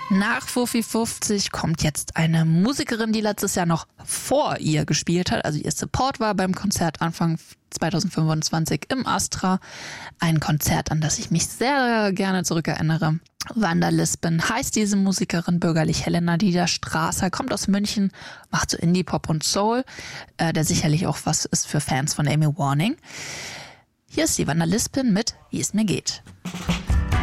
Nach Fuffi 50 kommt jetzt eine Musikerin, die letztes Jahr noch vor ihr gespielt hat. Also ihr Support war beim Konzert Anfang 2025 im Astra. Ein Konzert, an das ich mich sehr gerne zurückerinnere. Wanda Lisbon heißt diese Musikerin, bürgerlich Helena Dieter Strasser, kommt aus München, macht so Indie-Pop und Soul, der sicherlich auch was ist für Fans von Amy Warning. Hier ist die Wanda Lisbon mit Wie es mir geht.